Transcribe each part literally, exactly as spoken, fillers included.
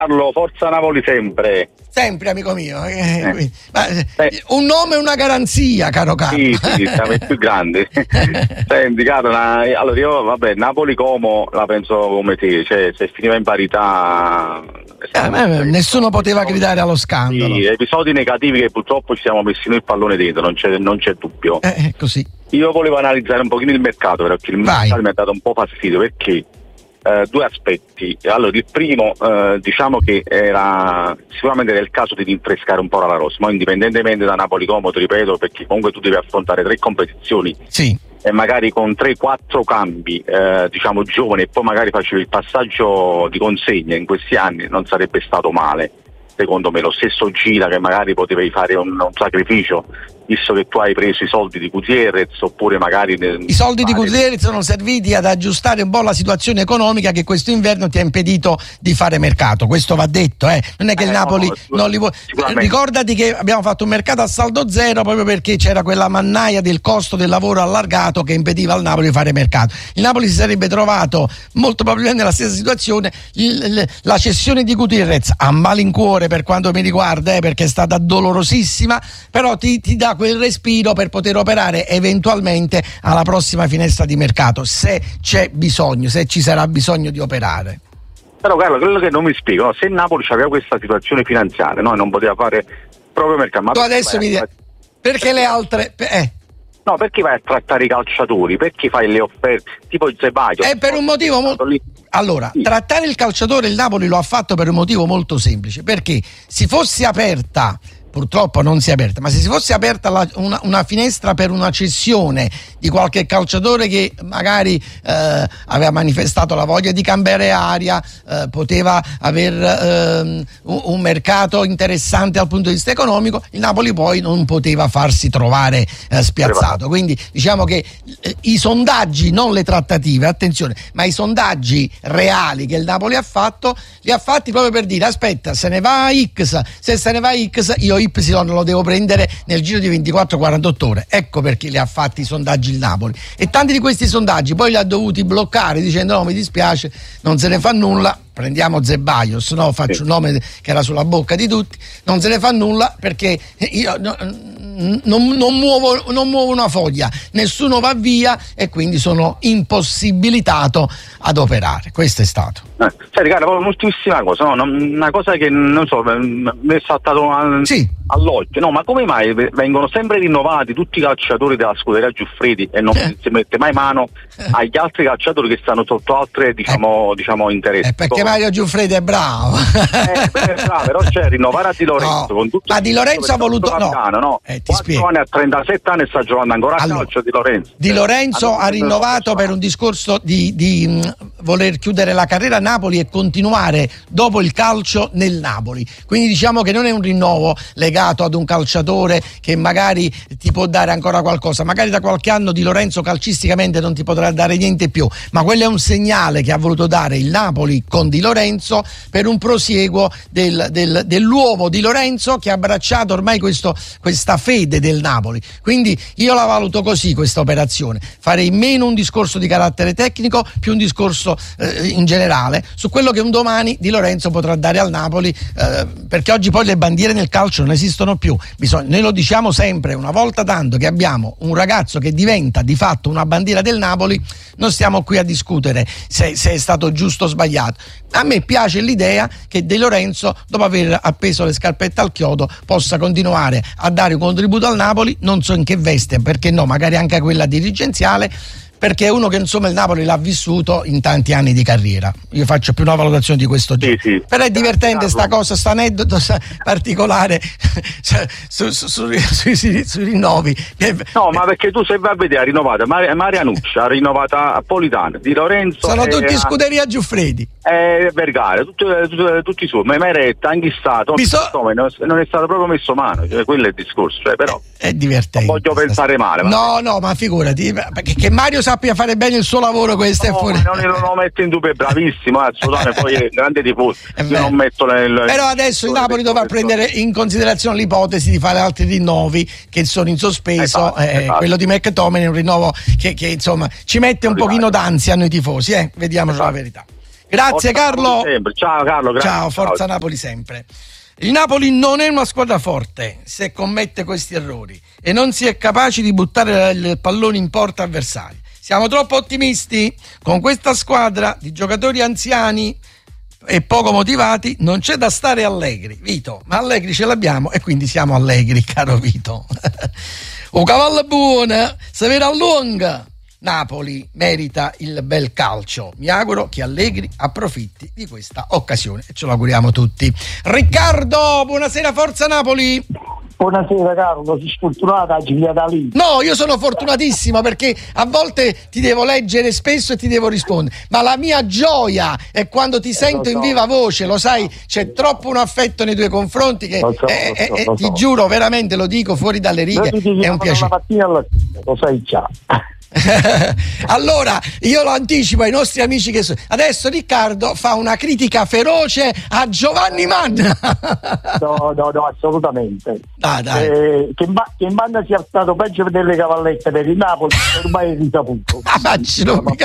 Carlo, forza Napoli sempre. Sempre, amico mio. Eh, eh. Ma, eh. Un nome e una garanzia, caro Carlo. Sì, sì, siamo i più grandi. Senti, caro, una, allora io, vabbè, Napoli-Como la penso come te, cioè se finiva in parità... Eh, eh, nessuno poteva gridare allo scandalo. Sì, episodi negativi che purtroppo ci siamo messi noi il pallone dentro, non c'è, non c'è dubbio. Eh, è così. Io volevo analizzare un pochino il mercato, perché il Vai. mercato mi ha dato un po' fastidio, perché eh, due aspetti. Allora, il primo, eh, diciamo che era sicuramente era il caso di rinfrescare un po' la rosa, ma indipendentemente da Napoli-Como, ti ripeto, perché comunque tu devi affrontare tre competizioni. Sì. E magari con tre quattro cambi eh, diciamo giovani, e poi magari facevi il passaggio di consegna in questi anni, non sarebbe stato male secondo me. Lo stesso Gira, che magari potevi fare un, un sacrificio visto che tu hai preso i soldi di Gutierrez, oppure magari nel, i soldi di Gutierrez sono serviti ad aggiustare un po' la situazione economica che questo inverno ti ha impedito di fare mercato, questo va detto, eh. Non è che eh, il Napoli no, no, non li vuole. Ricordati che abbiamo fatto un mercato a saldo zero proprio perché c'era quella mannaia del costo del lavoro allargato che impediva al Napoli di fare mercato. Il Napoli si sarebbe trovato molto probabilmente nella stessa situazione. Il, la cessione di Gutierrez a malincuore per quanto mi riguarda, eh, perché è stata dolorosissima, però ti, ti dà quel respiro per poter operare eventualmente alla prossima finestra di mercato, se c'è bisogno, se ci sarà bisogno di operare. Però Carlo, quello che non mi spiego, no? Se il Napoli aveva questa situazione finanziaria, no? Non poteva fare proprio mercato. Ma tu adesso mi dici perché le altre eh. No, perché vai a trattare i calciatori? Perché fai le offerte tipo il Zebaglio? È per un motivo molto... Allora, sì. Trattare il calciatore il Napoli lo ha fatto per un motivo molto semplice, perché si fosse aperta, purtroppo non si è aperta, ma se si fosse aperta la, una, una finestra per una cessione di qualche calciatore che magari eh, aveva manifestato la voglia di cambiare aria, eh, poteva aver eh, un, un mercato interessante dal punto di vista economico, il Napoli poi non poteva farsi trovare eh, spiazzato. Quindi diciamo che eh, i sondaggi, non le trattative, attenzione, ma i sondaggi reali che il Napoli ha fatto, li ha fatti proprio per dire: aspetta, se ne va X, se se ne va X io Y lo devo prendere nel giro di ventiquattro quarantotto ore. Ecco perché li ha fatti i sondaggi il Napoli, e tanti di questi sondaggi poi li ha dovuti bloccare dicendo: no, mi dispiace, non se ne fa nulla, prendiamo Zebaios, no, faccio sì. un nome che era sulla bocca di tutti, non se ne fa nulla perché io no, non, non, muovo, non muovo una foglia, nessuno va via e quindi sono impossibilitato ad operare. Questo è stato. Eh, cioè, Riccardo, un'ultimissima cosa, no? Una cosa che non so, mi è saltato a, sì. all'occhio, no? Ma come mai vengono sempre rinnovati tutti i calciatori della scuderia Giuffredi e non eh. si mette mai mano agli altri calciatori che stanno sotto altre, diciamo, eh. diciamo interessi? Eh, perché Mario Giuffredi è bravo. Eh, è bravo, però c'è rinnovare a Di Lorenzo, no. con tutto ma Di Lorenzo ha voluto afgano, no? Eh, ti spiego. anni, a trentasette anni sta giocando ancora a allora, calcio Di Lorenzo. Di Lorenzo ha rinnovato per un discorso di, di mh, voler chiudere la carriera a Napoli e continuare dopo il calcio nel Napoli. Quindi diciamo che non è un rinnovo legato ad un calciatore che magari ti può dare ancora qualcosa. Magari da qualche anno Di Lorenzo calcisticamente non ti potrà dare niente più, ma quello è un segnale che ha voluto dare il Napoli con Di Lorenzo per un prosieguo del, del, dell'uomo Di Lorenzo, che ha abbracciato ormai questo, questa fede del Napoli. Quindi io la valuto così questa operazione: farei meno un discorso di carattere tecnico, più un discorso eh, in generale su quello che un domani Di Lorenzo potrà dare al Napoli, eh, perché oggi poi le bandiere nel calcio non esistono più. Bisogna, noi lo diciamo sempre, una volta tanto che abbiamo un ragazzo che diventa di fatto una bandiera del Napoli, non stiamo qui a discutere se, se è stato giusto o sbagliato. A me piace l'idea che De Lorenzo, dopo aver appeso le scarpette al chiodo, possa continuare a dare un contributo al Napoli, non so in che veste, perché no, magari anche quella dirigenziale, perché è uno che insomma il Napoli l'ha vissuto in tanti anni di carriera. Io faccio più una valutazione di questo genere. Sì, sì. Però è divertente sta cosa, sta aneddoto particolare su, su, su, su, sui, sui rinnovi. No, ma perché tu se vai a vedere ha rinnovato Mar- Marianuccia, ha rinnovata Politano, Di Lorenzo. Sono tutti a... scuderia Giuffredi. Eh, Vergara, tutti, tutti, tutti su, ma Meretta, anche stato, Biso... non è stato proprio messo mano, cioè, quello è il discorso, cioè, però è, è divertente. Non voglio pensare male. No, no, ma figurati, perché che Mario sappia fare bene il suo lavoro, questo no, è fuori. Non lo metto in dubbio, è bravissimo, assolutamente, poi è grande tifoso. Io non metto nel, però adesso il Napoli dovrà prendere in considerazione l'ipotesi di fare altri rinnovi che sono in sospeso. Eh, eh, quello di McTominay è un rinnovo che, che insomma ci mette un pochino d'ansia a noi tifosi, eh? Vediamoci la verità. Grazie Forza Carlo. sempre. Ciao Carlo, grazie. Ciao, forza Ciao. Napoli sempre. Il Napoli non è una squadra forte se commette questi errori e non si è capaci di buttare il pallone in porta avversari. Siamo troppo ottimisti. Con questa squadra di giocatori anziani e poco motivati non c'è da stare allegri, Vito, ma allegri ce l'abbiamo e quindi siamo allegri, caro Vito. O cavallo è buono, se vede a lunga. Napoli merita il bel calcio. Mi auguro che Allegri approfitti di questa occasione e ce lo auguriamo tutti. Riccardo, buonasera, forza Napoli. Buonasera Carlo, sei sfortunata oggi via da lì. No, io sono fortunatissimo perché a volte ti devo leggere spesso e ti devo rispondere, ma la mia gioia è quando ti eh, sento so. in viva voce, lo sai, c'è troppo un affetto nei tuoi confronti che lo so, eh, lo so, eh, lo ti so. giuro, veramente lo dico fuori dalle righe, è un piacere. La mattina alla fine, lo sai già. Allora io lo anticipo ai nostri amici che so. Adesso Riccardo fa una critica feroce a Giovanni Manna. No, no, no, assolutamente. Ah, dai. Eh, che, in ba- che in banda sia stato peggio delle cavallette per il Napoli ormai è risaputo. Ah, non mi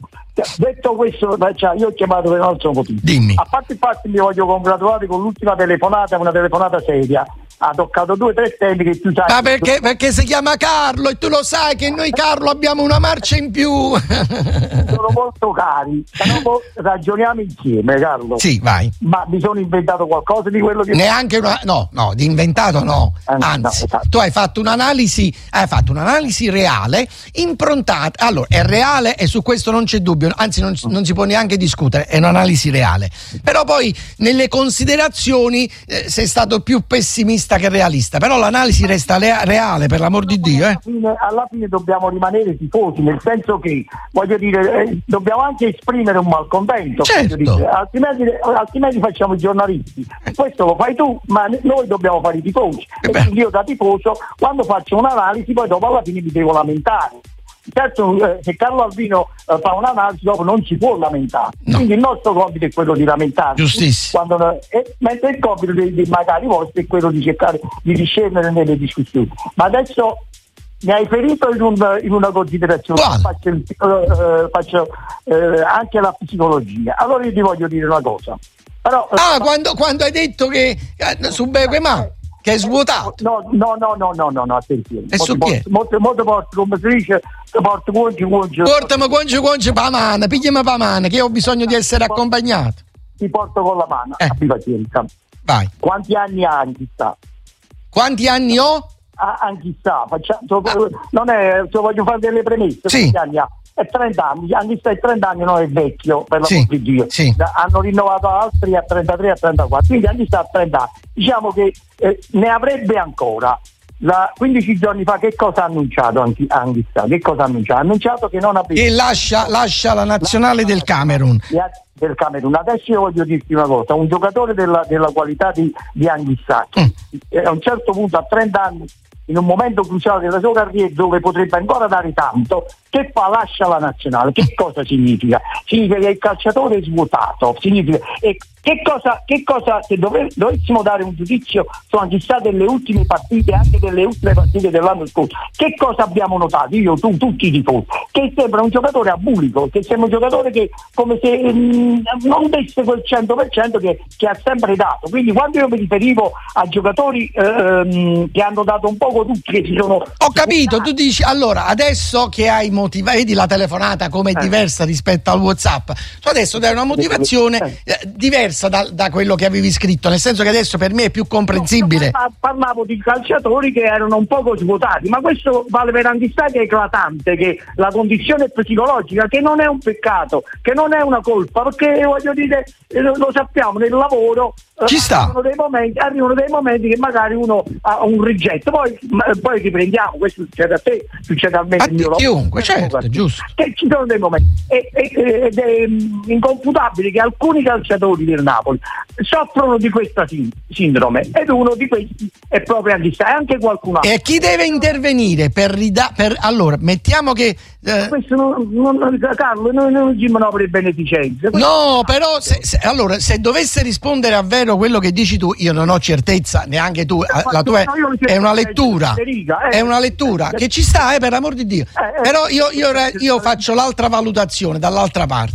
Detto questo, cioè, io ho chiamato per un altro motivo. Dimmi. A parte il fatto che mi voglio congratulare con l'ultima telefonata, una telefonata seria. Ha toccato due o tre temi che tu sai. Ma perché, perché si chiama Carlo e tu lo sai che noi Carlo abbiamo una marcia in più. Sono molto cari, però ragioniamo insieme, Carlo. Sì, vai. Ma mi sono inventato qualcosa di quello che neanche una, no, no, di inventato no. Anzi, no, esatto. Tu hai fatto un'analisi, hai fatto un'analisi reale, improntata. Allora, è reale e su questo non c'è dubbio, anzi non, non si può neanche discutere, è un'analisi reale. Però poi nelle considerazioni eh, sei stato più pessimista che realista, però l'analisi resta le- reale, per l'amor di Dio. Eh. Alla, fine, alla fine dobbiamo rimanere tifosi, nel senso che, voglio dire, eh, dobbiamo anche esprimere un malcontento, certo. dire, altrimenti, altrimenti facciamo i giornalisti. Questo lo fai tu, ma noi dobbiamo fare i tifosi. E quindi io da tifoso, quando faccio un'analisi, poi dopo alla fine mi devo lamentare. Certo, eh, se Carlo Albino eh, fa un'analisi dopo non si può lamentare, no. Quindi il nostro compito è quello di lamentarsi. Giustissimo. Quando, eh, mentre il compito di, di magari vostro è quello di cercare di discernere nelle discussioni. Ma adesso mi hai ferito in, un, in una considerazione. Wow. Faccio, eh, faccio eh, anche la psicologia. Allora io ti voglio dire una cosa. Però, ah, eh, quando, quando hai detto che eh, su Bequemà che è svuotato. No, no, no, no, no, no, no, attenzione. E su chi? Molto, molto porto, come si dice, porto cuonci, cuonci. Portami cuonci, cuonci, pa' mano, pigliami pa' mano, che io ho bisogno di essere accompagnato. Ti porto con la mano, eh. abbi pazienza. Vai. Quanti anni hai, chissà? Quanti anni ho? Ah, anche chissà, facciamo, ah. non è, se voglio fare delle premesse, sì. Quanti anni ha? È trenta anni, anche se è trenta anni non è vecchio, per l'amor sì, di Dio. Sì. Hanno rinnovato altri a trentatré, a trentaquattro, quindi anche sta a trenta anni. Diciamo che eh, ne avrebbe ancora. La, quindici giorni fa che cosa ha annunciato Anghissà? Che cosa ha annunciato? Ha annunciato che non avrebbe... Che lascia, lascia la nazionale del Camerun. Del Camerun. Adesso io voglio dirti una cosa, un giocatore della, della qualità di, di Anghissà, mm. a un certo punto, a trenta anni, in un momento cruciale della sua carriera dove potrebbe ancora dare tanto, che fa? Lascia la nazionale. Che cosa significa? Significa che il calciatore è svuotato, significa e che cosa, che cosa se dove, dovessimo dare un giudizio su Anghissà delle ultime partite, anche delle ultime partite dell'anno scorso, che cosa abbiamo notato? Io, tu, tutti i tifosi, che sembra un giocatore abulico, che sembra un giocatore che come se mh, non desse quel cento per cento che, che ha sempre dato. Quindi quando io mi riferivo a giocatori ehm, che hanno dato un poco tutti, che si sono... Ho capito, tu dici, allora, adesso che hai motivato, vedi la telefonata come è eh. diversa rispetto al WhatsApp, tu adesso dai una motivazione eh, diversa Da, da quello che avevi scritto, nel senso che adesso per me è più comprensibile. No, parlavo di calciatori che erano un poco svuotati, ma questo vale per Anghissà, che è eclatante, che la condizione psicologica, che non è un peccato, che non è una colpa, perché voglio dire, lo sappiamo, nel lavoro ci sta. Arrivano dei momenti, arrivano dei momenti che magari uno ha un rigetto, poi, poi riprendiamo, questo succede a te, succede a me, a te, chiunque, certo, è giusto. Che ci sono dei momenti e, e, ed è inconfutabile che alcuni calciatori del Napoli soffrono di questa sin- sindrome ed uno di questi è proprio Anghissà, e anche qualcun altro. E chi deve intervenire per ridare? Per... Allora, mettiamo che eh... questo non, non, Carlo, noi non diciamo no per le beneficenze. No, però se, se, allora se dovesse rispondere a vero quello che dici tu, io non ho certezza, neanche tu, eh, la tua è, è una lettura, è una lettura che ci sta, eh, per l'amor di Dio. Però io, io, io faccio l'altra valutazione dall'altra parte.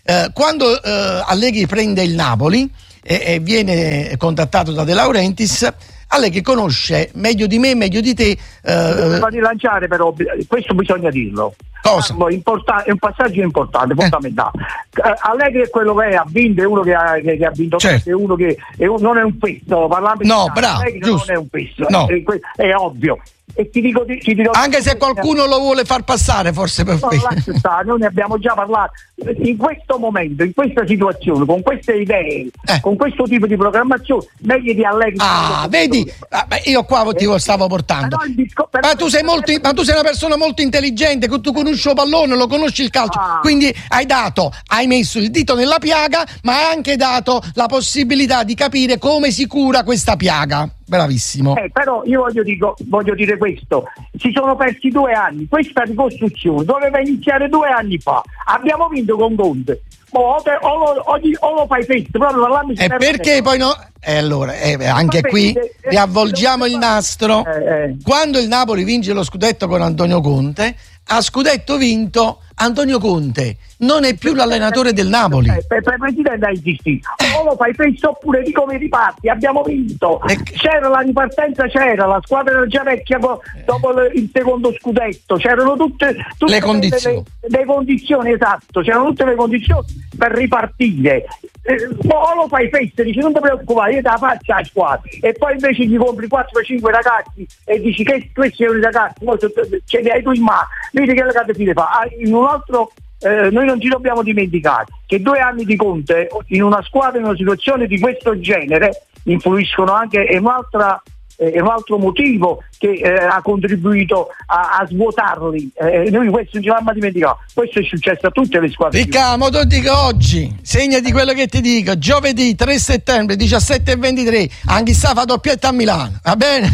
eh, quando eh, Allegri prende il Napoli e, e viene contattato da De Laurentiis, Allegri conosce meglio di me, meglio di te. Eh, fa rilanciare, però questo bisogna dirlo. Cosa? Import- è un passaggio importante, fondamentale. Eh. Allegri è quello che è, ha vinto, è uno che ha, che, che ha vinto, certo. È uno che è un, non è un pesto, parlando no, di bravo, Allegri giusto. non è un pesto, no. è, è ovvio. E ti dico, ti, ti dirò, anche se qualcuno lo vuole far passare, forse per no, noi ne abbiamo già parlato. In questo momento, in questa situazione, con queste idee, eh. con questo tipo di programmazione, meglio di Allegri. Ah, vedi, ah, beh, io qua ti eh. stavo portando. Ma, no, disco, per ma tu sei molto, ma tu sei una persona molto intelligente, che tu conosci il pallone, lo conosci il calcio, ah. quindi hai dato, hai messo il dito nella piaga, ma hai anche dato la possibilità di capire come si cura questa piaga. Bravissimo. Eh, però io voglio, dico, voglio dire questo, si sono persi due anni, questa ricostruzione doveva iniziare due anni fa, abbiamo vinto con Conte, o, o, o, o lo fai festo, proprio parlando. E perché poi no? E eh, allora, eh, anche qui riavvolgiamo il nastro. Eh, eh. Quando il Napoli vince lo scudetto con Antonio Conte, a scudetto vinto Antonio Conte non è più l'allenatore del Napoli. Eh, per, per presidente hai insistito, o lo fai festo oppure di come riparti, abbiamo vinto, eh. c'era la ripartenza, c'era la squadra era già vecchia dopo il secondo scudetto, c'erano tutte, tutte le condizioni le, le, le condizioni, esatto, c'erano tutte le condizioni per ripartire. Eh, o lo fai festo, dici non ti preoccupare, io te la faccio a squadra, e poi invece gli compri quattro cinque ragazzi e dici che questi sono i ragazzi, poi ce li hai tu in mano, vedi che le carte fine fa. Ah, in un altro eh, noi non ci dobbiamo dimenticare che due anni di Conte in una squadra, in una situazione di questo genere, influiscono anche, è un'altra è un altro motivo che eh, ha contribuito a, a svuotarli. Eh, noi questo non ci dobbiamo dimenticare. Questo è successo a tutte le squadre. Riccardo, ti dico oggi, segnati quello che ti dico. Giovedì tre settembre, diciassette e ventitré, anche sta fa doppietta a Milano, va bene?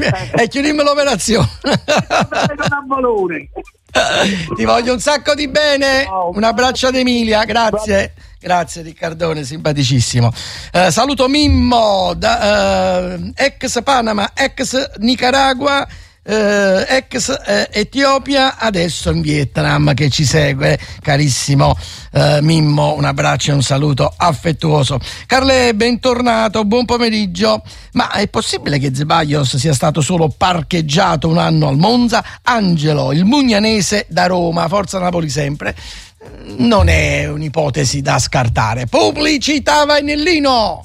E chiudiamo l'operazione. Non ha valore. Ti voglio un sacco di bene. Un abbraccio ad Emilia, grazie. Grazie Riccardone, simpaticissimo. Eh, saluto Mimmo da eh, ex Panama, ex Nicaragua, eh, ex eh, Etiopia, adesso in Vietnam, che ci segue, carissimo eh, Mimmo, un abbraccio e un saluto affettuoso. Carle, bentornato, buon pomeriggio. Ma è possibile che Ceballos sia stato solo parcheggiato un anno al Monza? Angelo, il mugnanese da Roma, forza Napoli sempre. Non è un'ipotesi da scartare. Pubblicità Vainellino.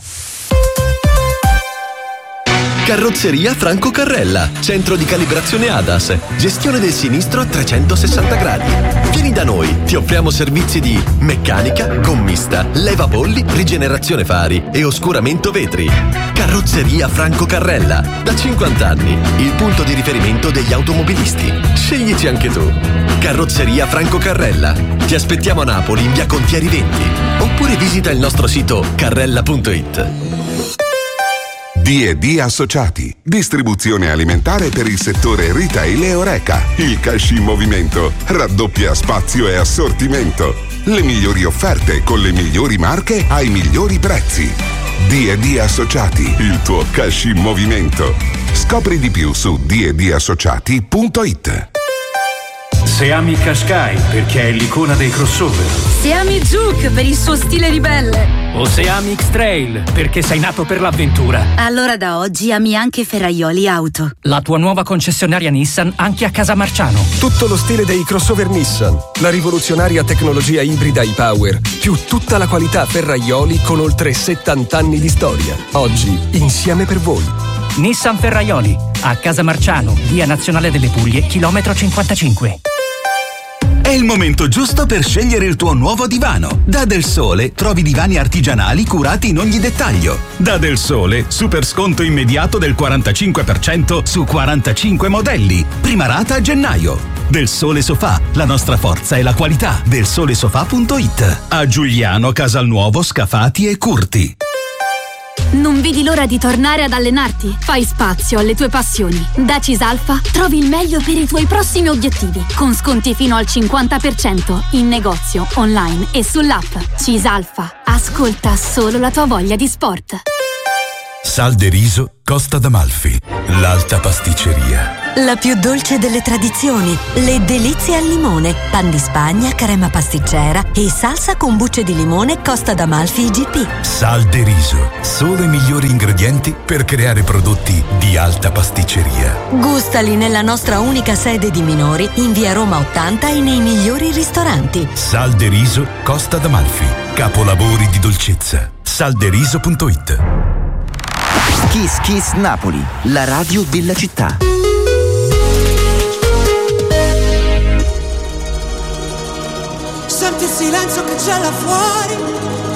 Carrozzeria Franco Carrella, centro di calibrazione A D A S, gestione del sinistro a trecentosessanta gradi. Vieni da noi, ti offriamo servizi di meccanica, gommista, levabolli, rigenerazione fari e oscuramento vetri. Carrozzeria Franco Carrella, da cinquanta anni, il punto di riferimento degli automobilisti. Sceglici anche tu. Carrozzeria Franco Carrella. Ti aspettiamo a Napoli in via Contieri venti, oppure visita il nostro sito carrella punto it. D e D Associati, distribuzione alimentare per il settore retail e Horeca. Il cash in movimento raddoppia spazio e assortimento. Le migliori offerte con le migliori marche ai migliori prezzi. D e D Associati, il tuo cash in movimento. Scopri di più su d e d associati punto it. Se ami Qashqai perché è l'icona dei crossover. Se ami Juke per il suo stile ribelle. O se ami X-Trail perché sei nato per l'avventura. Allora da oggi ami anche Ferraioli Auto. La tua nuova concessionaria Nissan anche a Casamarciano. Tutto lo stile dei crossover Nissan. La rivoluzionaria tecnologia ibrida e-Power più tutta la qualità Ferraioli con oltre settanta anni di storia. Oggi insieme per voi. Nissan Ferraioli a Casamarciano, via Nazionale delle Puglie, chilometro cinquantacinque. È il momento giusto per scegliere il tuo nuovo divano. Da Del Sole trovi divani artigianali curati in ogni dettaglio. Da Del Sole, super sconto immediato del quarantacinque per cento su quarantacinque modelli. Prima rata a gennaio. Del Sole Sofà, la nostra forza è la qualità. del sole sofà punto it. A Giuliano, Casalnuovo, Scafati e Curti. Non vedi l'ora di tornare ad allenarti? Fai spazio alle tue passioni. Da Cisalfa trovi il meglio per i tuoi prossimi obiettivi, con sconti fino al cinquanta per cento in negozio, online e sull'app. Cisalfa, ascolta solo la tua voglia di sport. Sal de riso Costa d'Amalfi, l'alta pasticceria. La più dolce delle tradizioni, le delizie al limone, pan di Spagna, crema pasticcera e salsa con bucce di limone Costa d'Amalfi I G P. Sal de Riso, solo i migliori ingredienti per creare prodotti di alta pasticceria. Gustali nella nostra unica sede di Minori, in via Roma ottanta e nei migliori ristoranti. Sal de Riso, Costa d'Amalfi, capolavori di dolcezza. salderiso punto it. Kiss Kiss Napoli, la radio della città. Senti il silenzio che c'è là fuori,